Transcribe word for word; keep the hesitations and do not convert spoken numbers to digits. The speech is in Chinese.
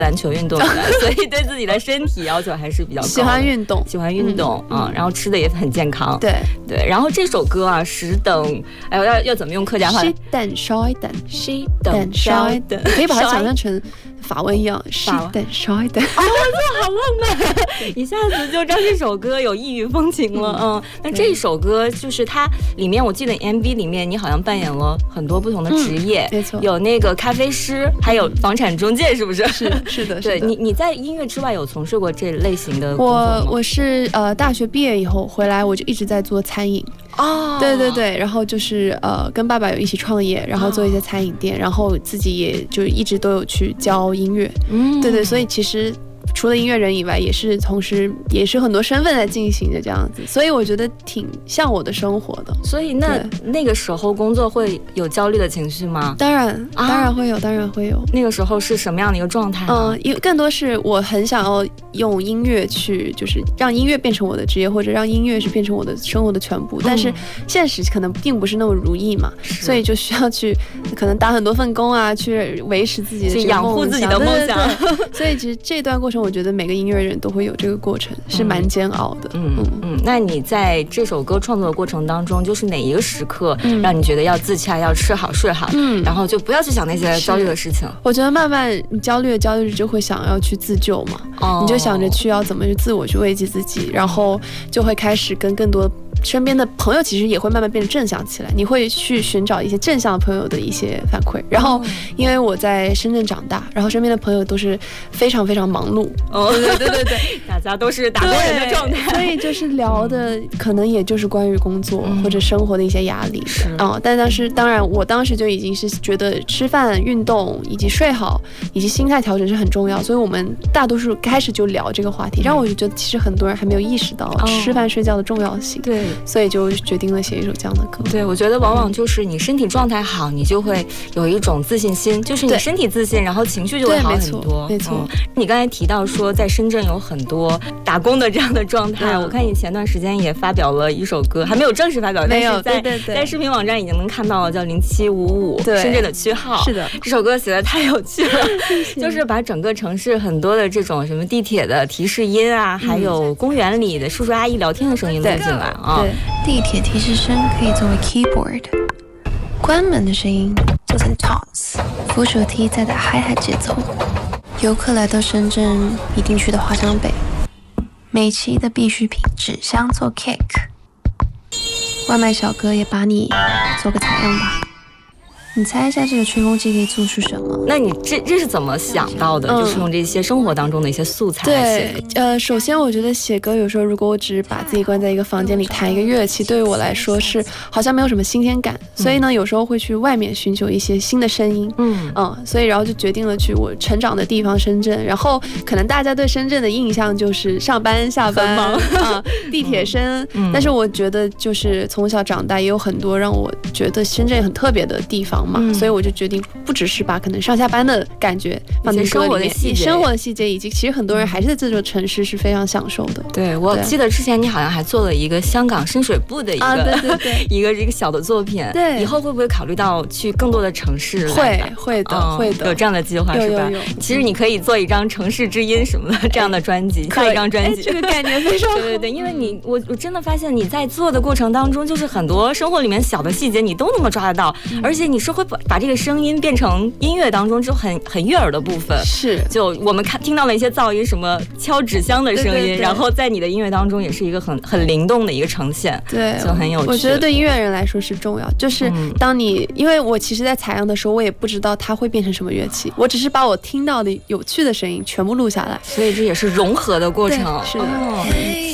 篮球运动员，所以对自己的身体要求还是比较高的。 喜欢运动， 喜欢运动啊、嗯嗯，然后吃的也很健康。 对对，然后这首歌啊，十等，哎，我要要怎么用客家话？ 十等稍一等， 十等稍一等， 可以把它想象成法文一样，十等稍一等。 哦，这好浪漫，一下子就让这首歌有异域风情了。嗯，嗯那这首歌就是它里面，我记得 M V 里面你好像扮演了很多不同的职业， 嗯、没错， 有那个咖啡师，还有房产中介，是不是？ 是是的， 对是的。 你你在音乐之外有从事过这类型的工作吗？ 我我是呃大学毕业以后回来，我就一直在做餐饮。 哦， 对对对，然后就是呃跟爸爸有一起创业，然后做一些餐饮店，然后自己也就一直都有去教音乐。嗯，对对，所以其实除了音乐人以外，也是同时也是很多身份在进行的这样子，所以我觉得挺像我的生活的。 所以那那个时候工作会有焦虑的情绪吗？ 当然，当然会有，当然会有。 那个时候是什么样的一个状态？ 嗯，因为更多是我很想要用音乐去，就是让音乐变成我的职业，或者让音乐是变成我的生活的全部。但是现实可能并不是那么如意嘛，所以就需要去可能打很多份工啊，去维持自己的去养护自己的梦想。 对对对所以其实这段过程，我觉得每个音乐人都会有这个过程，是蛮煎熬的。 嗯嗯嗯。那你在这首歌创作的过程当中，就是哪一个时刻让你觉得要自洽，要吃好睡好，嗯，然后就不要去想那些焦虑的事情？ 我觉得慢慢你焦虑的焦虑就会想要去自救嘛，哦、你就想着去要怎么去自我去慰藉自己，然后就会开始跟更多身边的朋友其实也会慢慢变得正向起来，你会去寻找一些正向的朋友的一些反馈。然后因为我在深圳长大，然后身边的朋友都是非常非常忙碌， 哦，对对对对，大家都是打工人的状态， 所以就是聊的可能也就是关于工作或者生活的一些压力啊、嗯。但当时当然我当时就已经是觉得吃饭、运动以及睡好以及心态调整是很重要，所以我们大多数开始就聊这个话题，让我就觉得其实很多人还没有意识到吃饭睡觉的重要性。对。所以就决定了写一首这样的歌。 对，我觉得往往就是你身体状态好，你就会有一种自信心，就是你身体自信，然后情绪就会好很多。 没错、嗯。 你刚才提到说在深圳有很多打工的这样的状态、嗯，我看你前段时间也发表了一首歌，还没有正式发表， 没有， 但是在对对对在视频网站已经能看到了，叫零七五五，深圳的区号。 是的， 这首歌写的太有趣了，就是把整个城市很多的这种什么地铁的提示音啊，还有公园里的叔叔阿姨聊天的声音录进来啊。 对，地铁提示声可以作为 keyboard， 关门的声音做成 toss， 扶手梯再打 hi-hat 节奏。游客来到深圳一定去的华强北，每期的必需品纸箱做 cake， 外卖小哥也把你做个采样吧。你猜一下这个吹风机可以做出什么？ 那你这这是怎么想到的、嗯、就是用这些生活当中的一些素材来写歌。 对，呃，首先我觉得写歌有时候如果我只是把自己关在一个房间里弹一个乐器，对于我来说是好像没有什么新鲜感、嗯、所以呢有时候会去外面寻求一些新的声音。嗯嗯，所以然后就决定了去我成长的地方深圳，然后可能大家对深圳的印象就是上班下班啊地铁声、嗯、但是我觉得就是从小长大也有很多让我觉得深圳很特别的地方嘛、嗯、所以我就决定不只是把可能上下班的感觉放在歌里面，生活的细节以及其实很多人还是在这座城市是非常享受的。 对，我记得之前你好像还做了一个香港深水埗的一个、啊、对对对一个一个小的作品。 对， 以后会不会考虑到去更多的城市？ 会会的、嗯、会的， 有这样的计划是吧？有有有。其实你可以做一张城市之音什么的这样的专辑，下一张专辑。 这个概念非常好。 对对对，因为你我我真的发现你在做的过程当中，就是很多生活里面小的细节你都能够抓得到、嗯、而且你是会把把这个声音变成音乐当中就很很悦耳的部分。 是， 就我们看听到了一些噪音，什么敲纸箱的声音，对对对，然后在你的音乐当中也是一个很很灵动的一个呈现。 对， 就很有趣。 我觉得对音乐人来说是重要，就是当你、嗯、因为我其实在采样的时候我也不知道它会变成什么乐器，我只是把我听到的有趣的声音全部录下来， 所以这也是融合的过程。 是的、哦